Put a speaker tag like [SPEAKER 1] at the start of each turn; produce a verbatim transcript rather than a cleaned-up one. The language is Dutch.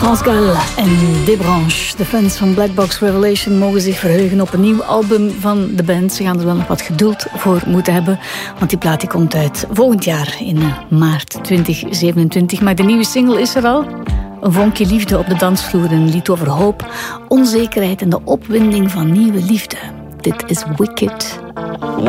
[SPEAKER 1] Pascal en Desbranches. De fans van Black Box Revelation mogen zich verheugen op een nieuw album van de band. Ze gaan er wel nog wat geduld voor moeten hebben, want die plaat die komt uit volgend jaar in maart twintig zevenentwintig. Maar de nieuwe single is er al. Een vonkje liefde op de dansvloer, een lied over hoop, onzekerheid en de opwinding van nieuwe liefde. Dit is Wicked.